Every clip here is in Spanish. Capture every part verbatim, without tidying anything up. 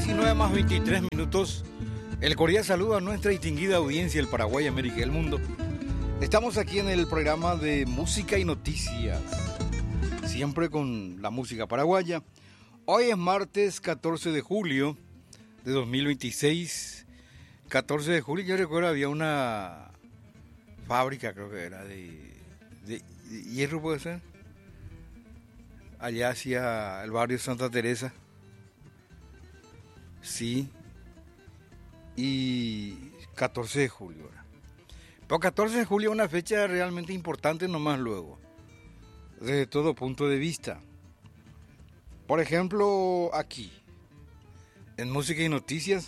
diecinueve más veintitrés minutos. El cordial saludo a nuestra distinguida audiencia del Paraguay, América y el mundo. Estamos aquí en el programa de música y noticias, siempre con la música paraguaya. Hoy es martes catorce de julio de dos mil veintiséis. catorce de julio, yo recuerdo había una fábrica, creo que era, de, de, de hierro, puede ser, allá hacia el barrio Santa Teresa. Sí. Y catorce de julio. Pero catorce de julio es una fecha realmente importante nomás luego, desde todo punto de vista. Por ejemplo, aquí, en Música y Noticias,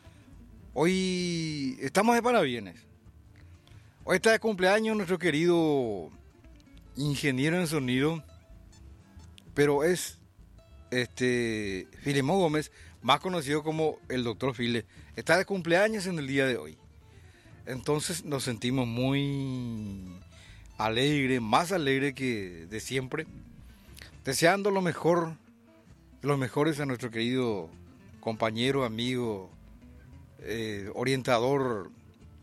hoy estamos de parabienes. Hoy está de cumpleaños nuestro querido ingeniero en sonido, pero es este Filemón Gómez, más conocido como el doctor File. Está de cumpleaños en el día de hoy. Entonces nos sentimos muy alegres, más alegres que de siempre, deseando lo mejor, los mejores a nuestro querido compañero, amigo, eh, orientador,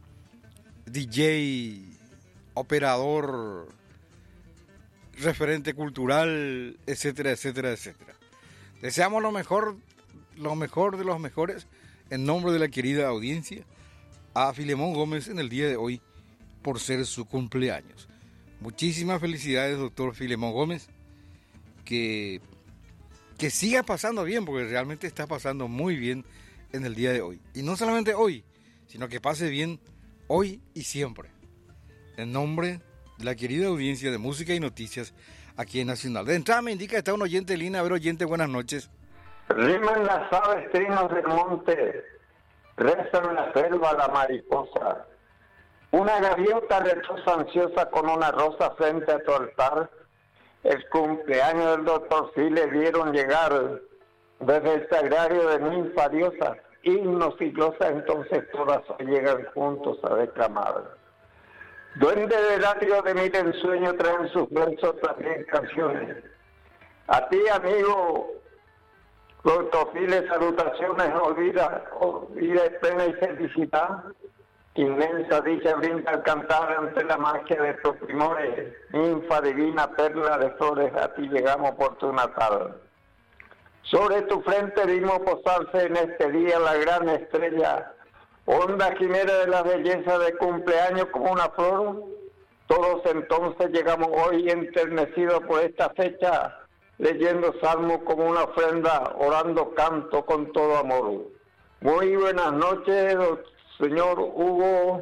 D J, operador, referente cultural, etcétera, etcétera, etcétera. Deseamos lo mejor, lo mejor de los mejores, en nombre de la querida audiencia, a Filemón Gómez en el día de hoy, por ser su cumpleaños. Muchísimas felicidades, doctor Filemón Gómez, que, que siga pasando bien, porque realmente está pasando muy bien en el día de hoy. Y no solamente hoy, sino que pase bien hoy y siempre. En nombre de la querida audiencia de Música y Noticias aquí en Nacional. De entrada me indica que está un oyente en línea. A ver, oyente, buenas noches. Riman las aves trinos del monte, rezan la selva la mariposa. Una gaviota reposa ansiosa con una rosa frente a tu altar. El cumpleaños del doctor File vieron llegar desde el sagrario de ninfa diosa. Himnos y glosas entonces todas llegan juntos a declamar. Duende del atrio de mi ensueño traen sus versos también canciones. A ti, amigo doctor File, salutaciones, olvida, olvida pena y felicidad. Inmensa dicha brinda al cantar ante la magia de tus primores. Ninfa divina, perla de flores, a ti llegamos por tu natal. Sobre tu frente vimos posarse en este día la gran estrella, honda quimera de la belleza de cumpleaños como una flor. Todos entonces llegamos hoy enternecidos por esta fecha, leyendo salmos como una ofrenda, orando canto con todo amor. Muy buenas noches, señor Hugo,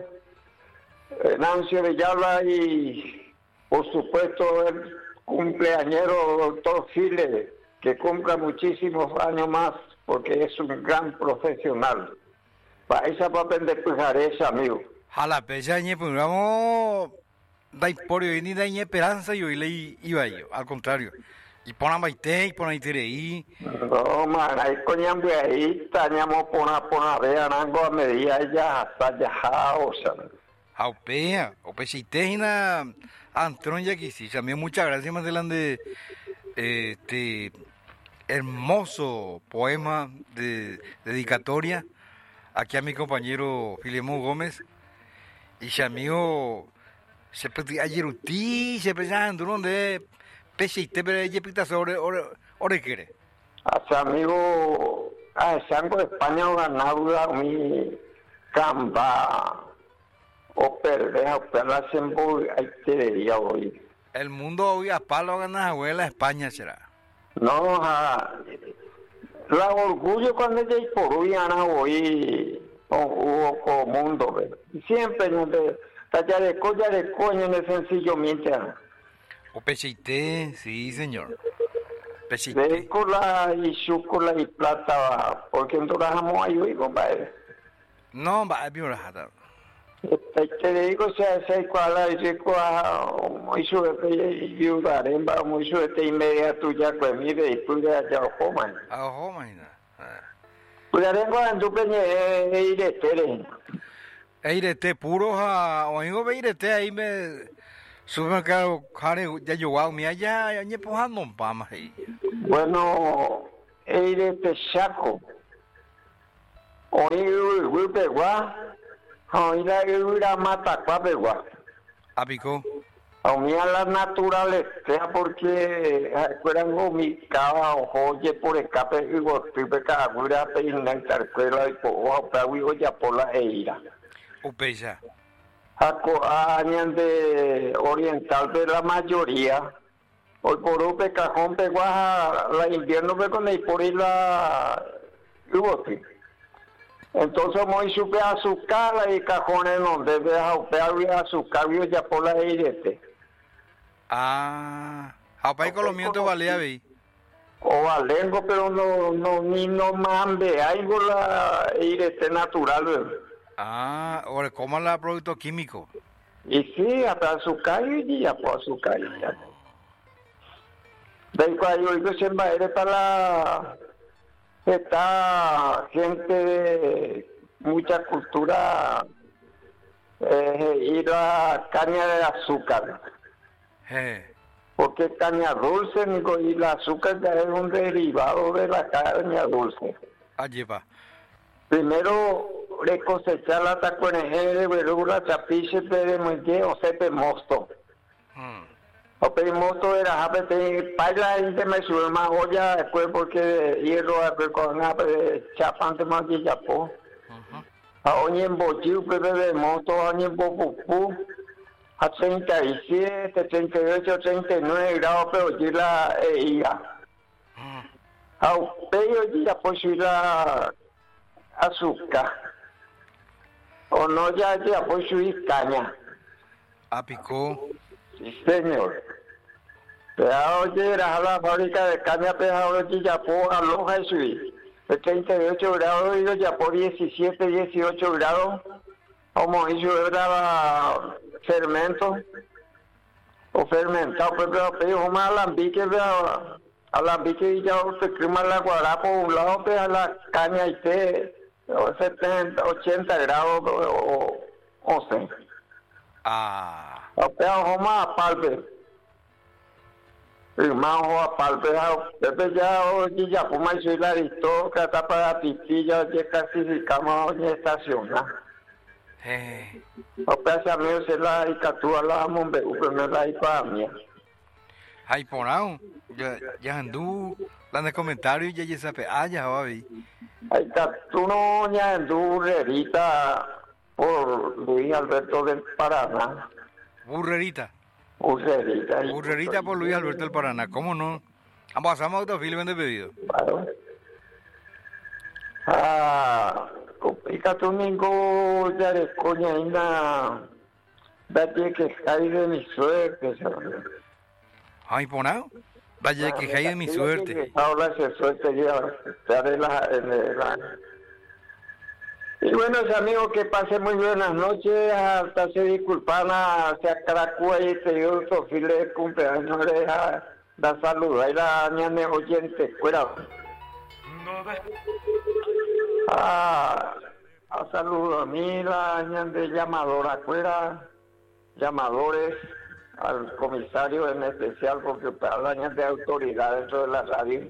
Nancio Villalba y por supuesto el cumpleañero doctor File, que cumpla muchísimos años más porque es un gran profesional. Para esa papel de pujaresa, amigo. Jala, pesa, ñe, pues vamos, da iporio, ni da ñe esperanza, yo y le iba yo, al contrario. Y ponan baite, y ponan itereí. No, man, ahí coñambe ahí, tañamos pona, pona, vea, nango a medida, ya, hasta ya, o sea. Jaupea, o pesitejina, Antron ya quisi, también muchas gracias, más de este hermoso poema de dedicatoria aquí a mi compañero Filemón Gómez y su amigo se pide ayer uti se pensando donde pesite pero ella pita sobre ore quiere a su amigo a sango España o ganado mi camba o perder o perder siempre hay que hoy el mundo hoy a palo ganas abuela España será no a la orgullo cuando ella y por hoy ana hoy hubo como mundo ¿verdad? Siempre donde talla de colla de coño en el sencillo mientras o pesite sí señor pesite de cola y chocola y plata porque en trabajamos ahí hoy compadre no va a bien rajada te digo se hace cuala y se cuala muy suerte y ayudaré va muy suerte inmediato ya pues mire y tú ya ya ojo man ah ojo man ayudaré cuando peñe ir estere Eirete puro ha o ingo beirete ahí me supermercado care ya yo mi allá ya ni pojando un pama ahí bueno eirete saco Oí, uy, pegua. Oí, la ira mata, cua, pegua. ¿A picó? A mí a la naturaleza, porque recuerdan con mi cava, oye, por escape, y golpe, cada cura, peina, en carcuela, y por ojo, ya por la eira. Upeya. A de oriental de la mayoría. Hoy por hoy, pe cajón, pegó a la invierno, pe con el por ahí la. Entonces, muy supe azúcar y cajones donde vea azúcar, y ya por la eirete. Ah, apa colombiano valía vi. O valengo, pero no, no, ni no mambe, algo la irete natural. Ah, ahora, ¿cómo la producto químico? Y sí, hasta azúcar y ya por azúcar. De ahí cuando yo digo siempre eres para la esta gente de mucha cultura eh, ir a caña de azúcar. Eh. Porque caña dulce, Nico, y el azúcar ya es un derivado de la caña dulce. Allí va. Primero le cosechar la tacueneje de verdura, chapiche, de muelle, o sepe mosto. Hmm. O pe mosto era japete, paila y de me sube más olla, después porque hierro, después con chapante más que chapo. A oñe en bochiu, pepe de mosto, a oñe en popupú. A treinta y siete, treinta y ocho, treinta y nueve grados, pero yo la eía. A usted ya pues ir la azúcar. O no, ya ya pues ir caña. ¿A picó? Sí, señor. Pero oye, era la fábrica de caña, pero ahora ya por aloja y subir. De treinta y ocho grados, y ya por diecisiete, dieciocho grados. Como hizo era fermento o fermentado, pero pero más alambique, alambique y ya usted clima la guará por un lado, pero a la caña y te setenta, ochenta grados o once. Ah. O sea, ojo más apalpe. Y más ojo apalpe, después ya oye ya como hizo el aristócrata para pitilla, ya casi ficamos en estacionar. Eh. O sea, mío se la y catúa la mombe, pero no la y para mí. Ay, por ahí. Ya, ya andú. Dando comentarios ya ya sabe. Ah, ya va a ver. Ay, tú no ya andú rerita por Luis Alberto del Paraná. Burrerita. Burrerita. Burrerita por Luis Alberto del Paraná. ¿Cómo no? Ambos pasamos a autofil de pedido. Claro. Ah, complica tu ningo ya de coña y na. Date que hay de mi suerte, ¿sabes? Ay, por ahí. Vaya que hay de mi suerte. Ahora se suerte ya, ya de la, de la. Y bueno, amigos, que pasen muy buenas noches. Hasta se disculpan hacia Caracua y te dio otro file de cumpleaños. Le da, da salud. Ahí la ñane oyente, fuera. Ah, a saludo a mí, la ñane llamadora, fuera. Llamadores al comisario en especial, porque para la ñane de autoridad dentro de la radio.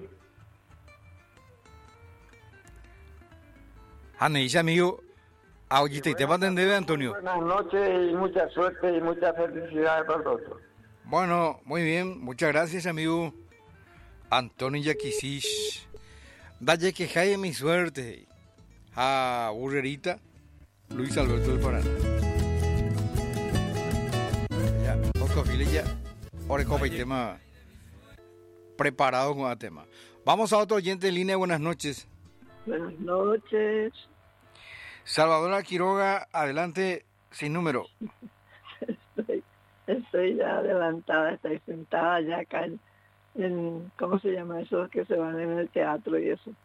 Anaís, amigo, ahorita te va a atender, Antonio. Buenas noches y mucha suerte y mucha felicidad para todos. Bueno, muy bien, muchas gracias, amigo Antonio Yaquisich. Vaya que hay mi suerte. A Burrerita, Luis Alberto del Paraná. Ya, poco file ya. Ahora copa y tema preparado con el tema. Vamos a otro oyente en línea, buenas noches. Buenas noches. Salvadora Quiroga, adelante, sin número. Estoy, estoy ya adelantada, estoy sentada ya acá en, en, ¿cómo se llama eso? Que se van en el teatro y eso.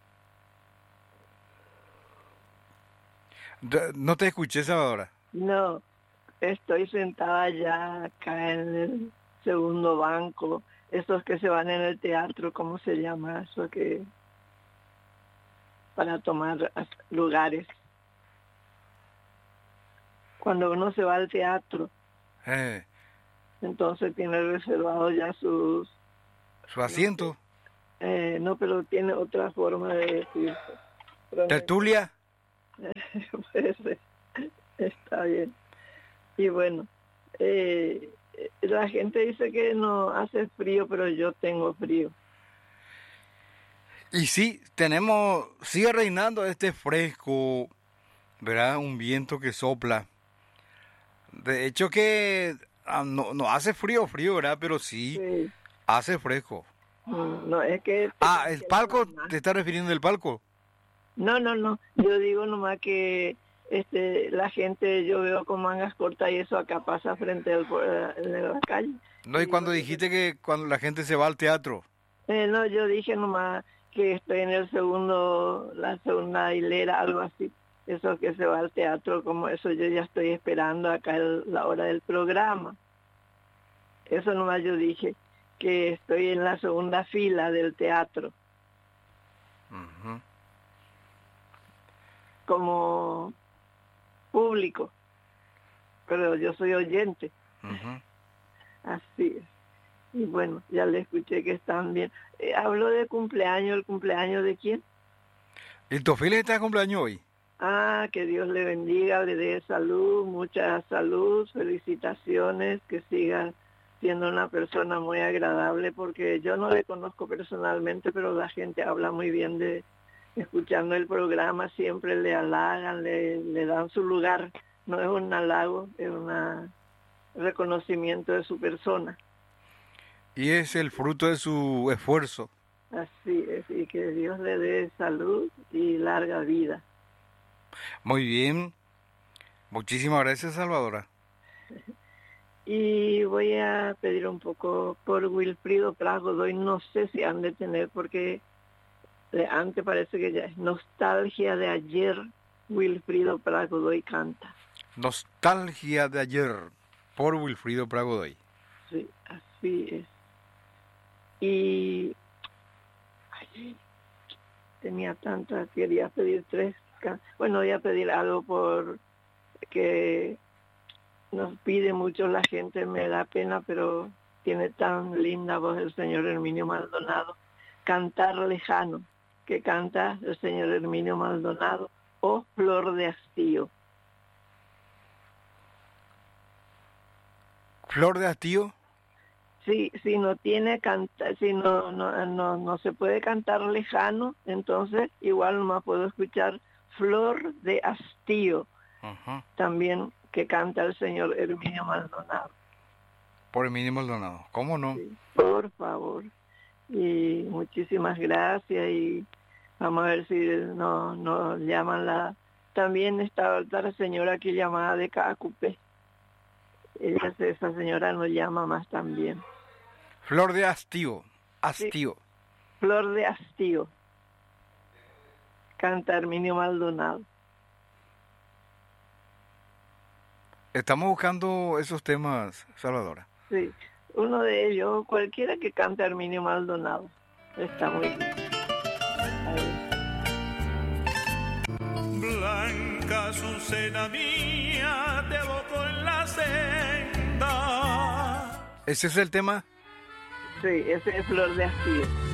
No te escuché, Salvadora. No, estoy sentada ya acá en el segundo banco, esos que se van en el teatro, ¿cómo se llama eso? Que para tomar lugares. Cuando uno se va al teatro, Eh, entonces tiene reservado ya sus... ¿Su asiento? Eh, no, pero tiene otra forma de decir. ¿Tertulia? Puede ser. Está bien. Y bueno, eh, la gente dice que no hace frío, pero yo tengo frío. Y sí, tenemos, sigue reinando este fresco, ¿verdad? Un viento que sopla. De hecho que ah, no, no hace frío, frío, ¿verdad? Pero sí, Sí. hace fresco. Mm, No, es que... Ah, ¿el palco? Más. ¿Te estás refiriendo al palco? No, no, no. Yo digo nomás que este, la gente, yo veo con mangas cortas y eso acá pasa frente al, en la calle. No, y cuando digo, dijiste que cuando la gente se va al teatro. Eh, no, yo dije nomás que estoy en el segundo, la segunda hilera, algo así. Eso que se va al teatro, como eso yo ya estoy esperando acá el- la hora del programa. Eso nomás yo dije, que estoy en la segunda fila del teatro, Ujú. como público, pero yo soy oyente, Ujú. así es. Y bueno, ya le escuché que están bien. Eh, habló de cumpleaños, ¿el cumpleaños de quién? ¿Y Tofiles está de cumpleaños hoy? Ah, que Dios le bendiga, le dé salud, mucha salud, felicitaciones, que siga siendo una persona muy agradable, porque yo no le conozco personalmente, pero la gente habla muy bien de, escuchando el programa, siempre le halagan, le, le dan su lugar. No es un halago, es un reconocimiento de su persona. Y es el fruto de su esfuerzo. Así es, y que Dios le dé salud y larga vida. Muy bien. Muchísimas gracias, Salvadora. Y voy a pedir un poco por Wilfrido Pras Godoy, no sé si han de tener, porque de antes parece que ya es nostalgia de ayer, Wilfrido Pras Godoy canta. Nostalgia de ayer, por Wilfrido Pras Godoy. Sí, así es. Y ay, tenía tantas, quería pedir tres, bueno, voy a pedir algo por que nos pide mucho la gente, me da pena, pero tiene tan linda voz el señor Herminio Maldonado. Cantar lejano, que canta el señor Herminio Maldonado, o Flor de Hastío. ¿Flor de Hastío? Si, si no tiene canta, si no, no, no, no se puede cantar lejano, entonces igual nomás puedo escuchar Flor de Hastío, Uh-huh. también que canta el señor Herminio Maldonado. Por Herminio Maldonado, ¿cómo no? Sí, por favor. Y muchísimas gracias y vamos a ver si nos no llaman la... También está otra señora que llamaba de Cacupé. Ella, esa señora nos llama más también. Flor de Hastío, Hastío. Sí. Flor de Hastío. Canta Herminio Maldonado. Estamos buscando esos temas, Salvadora. Sí, uno de ellos, cualquiera que cante Herminio Maldonado. Está muy bien. Blanca Azucena mía, te boco en la senda. ¿Ese es el tema? Sí, ese es Flor de Hastío.